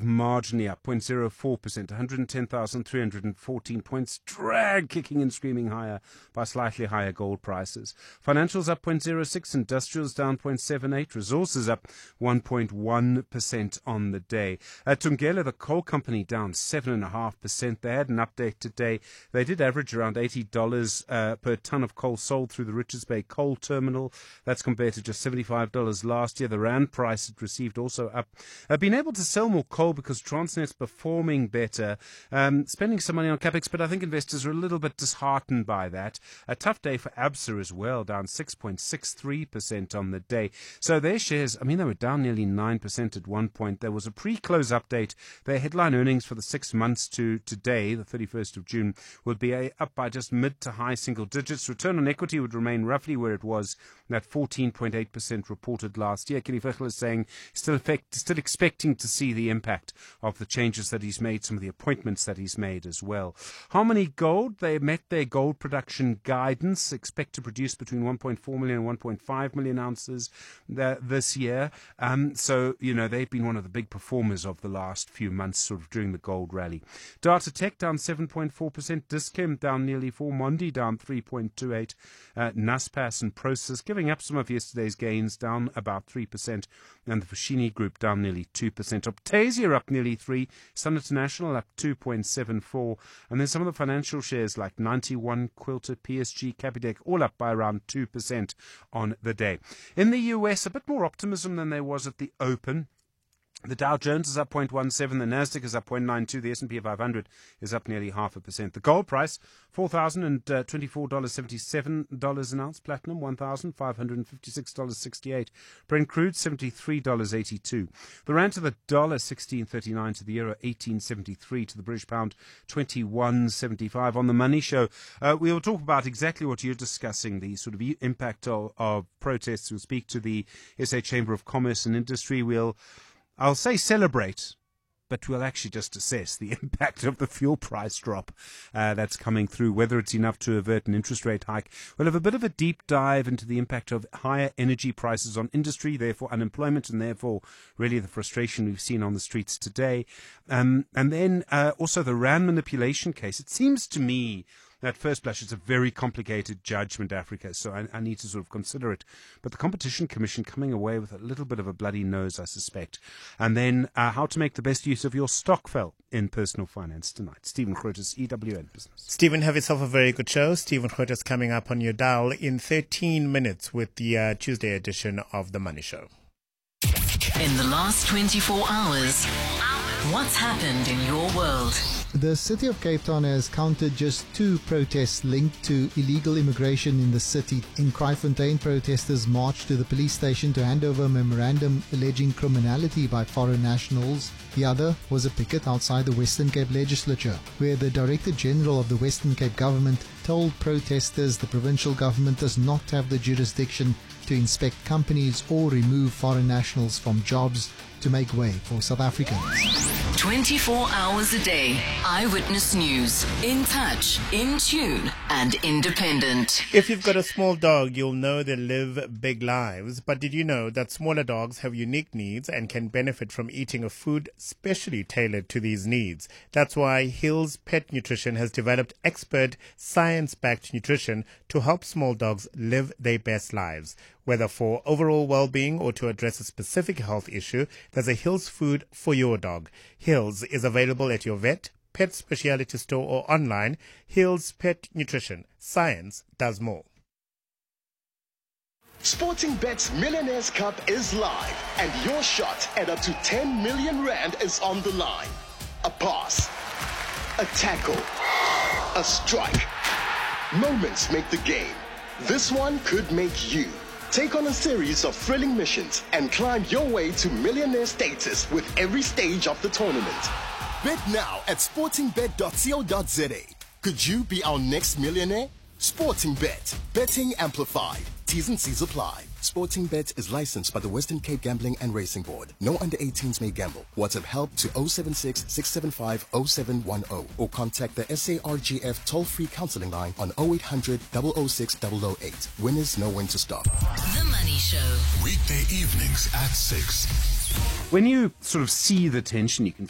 sort of marginally up, 0.04%, 110,314 points. Drag kicking and screaming higher by slightly higher gold prices. Financials up 0.06, industrials down 0.78, resources up 1.1% on the day. Thungela, the coal company, down 7.5%. They had an update today. They did average around $80 per ton of coal sold through the Richards Bay Coal Terminal. That's compared to just $75 last year. The Rand price it received also up. Been able to sell more coal because Transnet's performing better, spending some money on capex, but I think investors are a little bit disheartened by that. A tough day for Absa as well, down 6.63% on the day. So their shares, they were down nearly 9% at one point. There was a pre-close update. Their headline earnings for the 6 months to today, the 31st of June, would be up by just mid to high single digits. Return on equity would remain roughly where it was, that 14.8% reported last year. Kenny Vogel is saying still expecting to see the impact of the changes that he's made, some of the appointments that he's made as well. Harmony Gold, they met their gold production guidance, expect to produce between 1.4 million and 1.5 million ounces this year. So, they've been one of the big performers of the last few months, sort of during the gold rally. Data Tech down 7.4%, Dis-Chem down nearly 4%, Mondi down 3.28%, Naspers and Prosus giving up some of yesterday's gains, down about 3%, and the Foschini Group down nearly 2%. Optasia up nearly 3%, Sun International up 2.74%, and then some of the financial shares like 91, Quilter, PSG, Capitec, all up by around 2% on the day. In the US, a bit more optimism than there was at the open. The Dow Jones is up 0.17, the Nasdaq is up 0.92, the S&P 500 is up nearly 0.5%. The gold price, $4,024.77 an ounce, platinum $1,556.68, Brent crude $73.82. The rand to the dollar 16.39, to the euro 18.73, to the British pound 21.75. On the Money Show, we will talk about exactly what you're discussing, the sort of impact of protests. We'll speak to the SA Chamber of Commerce and Industry. I'll say celebrate, but we'll actually just assess the impact of the fuel price drop that's coming through, whether it's enough to avert an interest rate hike. We'll have a bit of a deep dive into the impact of higher energy prices on industry, therefore unemployment, and therefore really the frustration we've seen on the streets today. And then also the Rand manipulation case. It seems to me, at first blush, it's a very complicated judgment, Africa, so I need to sort of consider it. But the Competition Commission coming away with a little bit of a bloody nose, I suspect. And then how to make the best use of your stokvel in personal finance tonight. Stephen Grootes, EWN Business. Stephen, have yourself a very good show. Stephen Grootes coming up on your dial in 13 minutes with the Tuesday edition of The Money Show. In the last 24 hours, what's happened in your world? The city of Cape Town has counted just 2 protests linked to illegal immigration in the city. In Kraaifontein, protesters marched to the police station to hand over a memorandum alleging criminality by foreign nationals. The other was a picket outside the Western Cape Legislature, where the Director General of the Western Cape Government told protesters the provincial government does not have the jurisdiction to inspect companies or remove foreign nationals from jobs to make way for South Africans. 24 hours a day. Eyewitness News. In touch, in tune, and independent. If you've got a small dog, you'll know they live big lives. But did you know that smaller dogs have unique needs and can benefit from eating a food specially tailored to these needs? That's why Hills Pet Nutrition has developed expert science-backed nutrition to help small dogs live their best lives. Whether for overall well-being or to address a specific health issue, there's a Hills food for your dog. Hills is available at your vet, pet specialty store or online. Hills Pet Nutrition. Science does more. Sportingbet's Millionaires Cup is live, and your shot at up to 10 million rand is on the line. A pass, a tackle, a strike. Moments make the game. This one could make you. Take on a series of thrilling missions and climb your way to millionaire status with every stage of the tournament. Bet now at sportingbet.co.za. Could you be our next millionaire? Sportingbet. Betting amplified. T's and C's apply. Sportingbet is licensed by the Western Cape Gambling and Racing Board. No under 18s may gamble. WhatsApp help to 076 675 0710 or contact the SARGF toll-free counseling line on 0800 006 008. Winners know when to stop. The Money Show. Weekday evenings at 6. When you sort of see the tension, you can